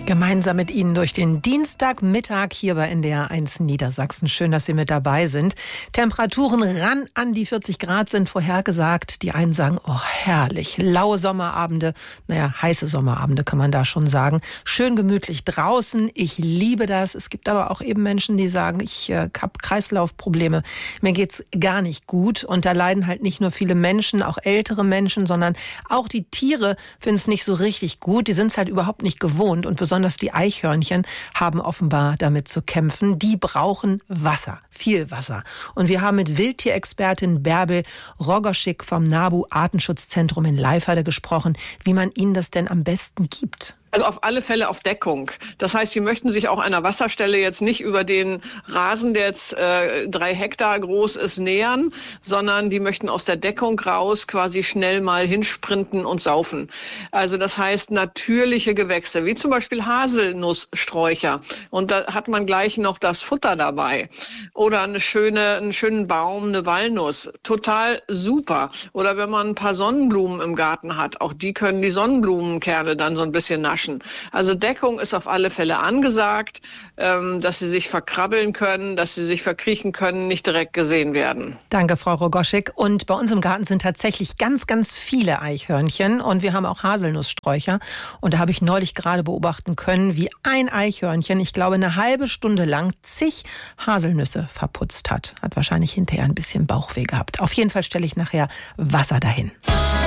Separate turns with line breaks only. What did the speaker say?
Gemeinsam mit Ihnen durch den Dienstagmittag hier bei NDR 1 Niedersachsen. Schön, dass Sie mit dabei sind. Temperaturen ran an die 40 Grad sind vorhergesagt. Die einen sagen, oh herrlich, laue Sommerabende. Naja, heiße Sommerabende kann man da schon sagen. Schön gemütlich draußen. Ich liebe das. Es gibt aber auch eben Menschen, die sagen, ich habe Kreislaufprobleme. Mir geht's gar nicht gut. Und da leiden halt nicht nur viele Menschen, auch ältere Menschen, sondern auch die Tiere finden es nicht so richtig gut. Die sind es halt überhaupt nicht gewohnt. Und besonders die Eichhörnchen haben offenbar damit zu kämpfen. Die brauchen Wasser, viel Wasser. Und wir haben mit Wildtierexpertin Bärbel Rogoschik vom NABU Artenschutzzentrum in Leiferde gesprochen, wie man ihnen das denn am besten gibt.
Also auf alle Fälle auf Deckung. Das heißt, sie möchten sich auch einer Wasserstelle jetzt nicht über den Rasen, der jetzt 3 Hektar groß ist, nähern, sondern die möchten aus der Deckung raus quasi schnell mal hinsprinten und saufen. Also das heißt natürliche Gewächse, wie zum Beispiel Haselnusssträucher. Und da hat man gleich noch das Futter dabei. Oder einen schönen Baum, eine Walnuss. Total super. Oder wenn man ein paar Sonnenblumen im Garten hat, auch die können die Sonnenblumenkerne dann so ein bisschen naschen. Also Deckung ist auf alle Fälle angesagt, dass sie sich verkrabbeln können, dass sie sich verkriechen können, nicht direkt gesehen werden.
Danke, Frau Rogoschik. Und bei uns im Garten sind tatsächlich ganz, ganz viele Eichhörnchen und wir haben auch Haselnusssträucher. Und da habe ich neulich gerade beobachten können, wie ein Eichhörnchen, ich glaube eine halbe Stunde lang, zig Haselnüsse verputzt hat. Hat wahrscheinlich hinterher ein bisschen Bauchweh gehabt. Auf jeden Fall stelle ich nachher Wasser dahin.